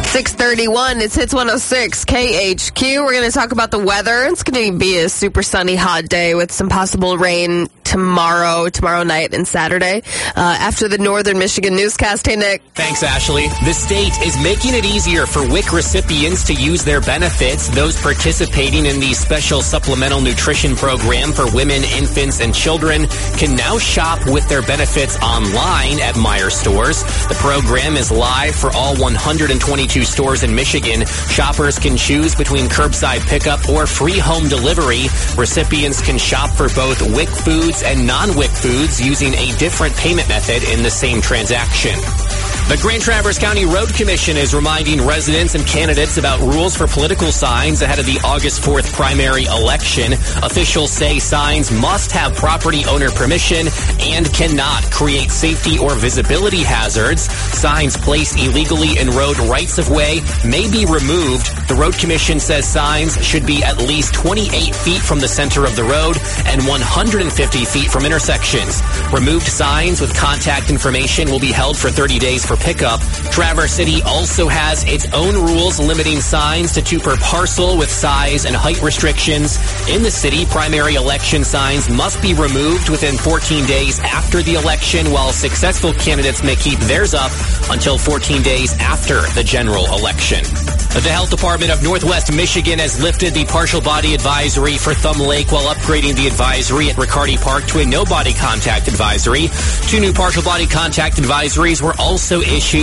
6:31, it's Hits 106 KHQ. We're going to talk about the weather. It's going to be a super sunny, hot day with some possible rain tomorrow night, and Saturday. After the Northern Michigan newscast, hey, Nick. Thanks, Ashley. The state is making it easier for WIC recipients to use their benefits. Those participating in the special supplemental nutrition program for women, infants, and children can now shop with their benefits online at Meijer stores. The program is live for all 122 stores in Michigan. Shoppers can choose between curbside pickup or free home delivery. Recipients can shop for both WIC foods and non-WIC foods using a different payment method in the same transaction. The Grand Traverse County Road Commission is reminding residents and candidates about rules for political signs ahead of the August 4th primary election. Officials say signs must have property owner permission and cannot create safety or visibility hazards. Signs placed illegally in road rights-of-way may be removed. The Road Commission says signs should be at least 28 feet from the center of the road and 150 feet from intersections. Removed signs with contact information will be held for 30 days for pickup. Traverse City also has its own rules limiting signs to 2 per parcel with size and height restrictions. In the city, primary election signs must be removed within 14 days after the election, while successful candidates may keep theirs up until 14 days after the general election. The Health Department of Northwest Michigan has lifted the partial body advisory for Thumb Lake while upgrading the advisory at Riccardi Park to a no body contact advisory. 2 new partial body contact advisories were also issued